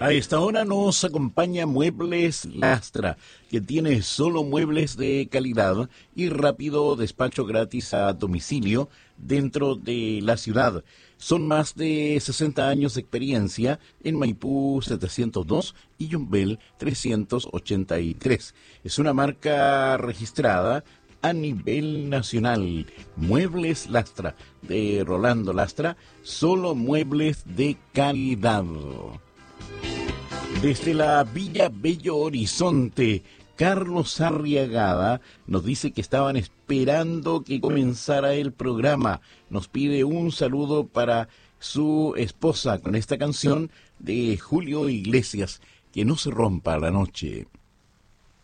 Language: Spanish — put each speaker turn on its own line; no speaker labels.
A esta hora nos acompaña Muebles Lastra, que tiene solo muebles de calidad y rápido despacho gratis a domicilio dentro de la ciudad. Son más de 60 años de experiencia en Maipú 702 y Yumbel 383. Es una marca registrada a nivel nacional. Muebles Lastra, de Rolando Lastra, solo muebles de calidad. Desde la Villa Bello Horizonte, Carlos Arriagada nos dice que estaban esperando que comenzara el programa. Nos pide un saludo para su esposa con esta canción de Julio Iglesias, Que no se rompa la noche.